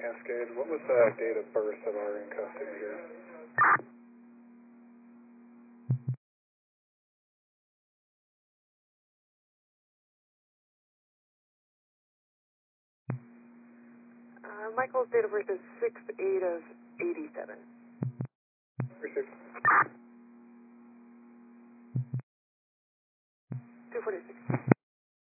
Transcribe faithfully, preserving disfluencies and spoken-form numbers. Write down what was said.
Cascade. What was the date of birth of our in custody here? Uh, Michael's date of birth is six eight of eighty-seven.